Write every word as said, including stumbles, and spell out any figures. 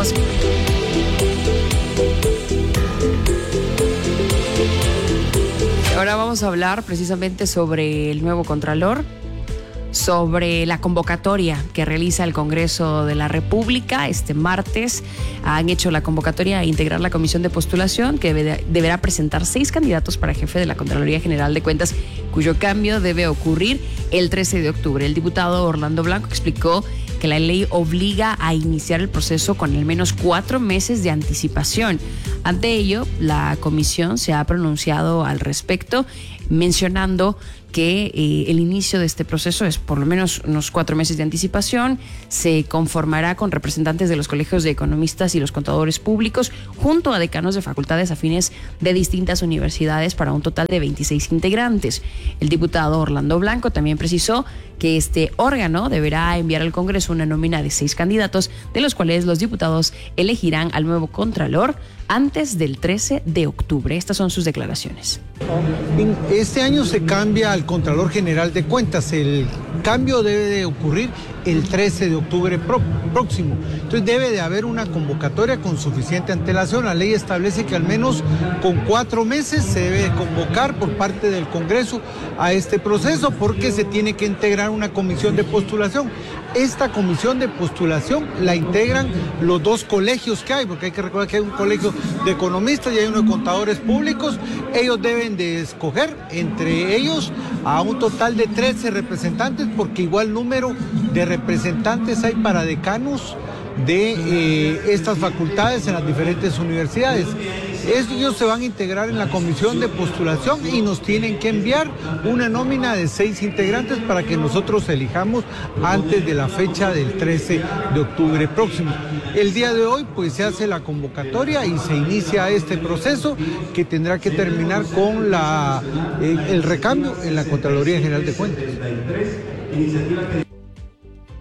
más. Ahora vamos a hablar precisamente sobre el nuevo Contralor, sobre la convocatoria que realiza el Congreso de la República. Este martes han hecho la convocatoria a integrar la comisión de postulación que debe, deberá presentar seis candidatos para jefe de la Contraloría General de Cuentas, cuyo cambio debe ocurrir el trece de octubre. El diputado Orlando Blanco explicó que la ley obliga a iniciar el proceso con al menos cuatro meses de anticipación. Ante ello, la comisión se ha pronunciado al respecto, mencionando que eh, el inicio de este proceso es por lo menos unos cuatro meses de anticipación. Se conformará con representantes de los colegios de economistas y los contadores públicos, junto a decanos de facultades afines de distintas universidades, para un total de veintiséis integrantes. El diputado Orlando Blanco también precisó que este órgano deberá enviar al Congreso una nómina de seis candidatos, de los cuales los diputados elegirán al nuevo Contralor antes del trece de octubre. Estas son sus declaraciones. Este año se cambia al Contralor General de Cuentas. El cambio debe de ocurrir el trece de octubre pro, próximo. Entonces debe de haber una convocatoria con suficiente antelación. La ley establece que al menos con cuatro meses se debe de convocar por parte del Congreso a este proceso, porque se tiene que integrar una comisión de postulación. Esta comisión de postulación la integran los dos colegios que hay, porque hay que recordar que hay un colegio de economistas y hay uno de contadores públicos. Ellos deben de escoger entre ellos a un total de trece representantes, porque igual número de representantes hay para decanos de eh, estas facultades en las diferentes universidades. Ellos se van a integrar en la comisión de postulación y nos tienen que enviar una nómina de seis integrantes para que nosotros elijamos antes de la fecha del trece de octubre próximo. El día de hoy pues se hace la convocatoria y se inicia este proceso, que tendrá que terminar con la, eh, el recambio en la Contraloría General de Cuentas.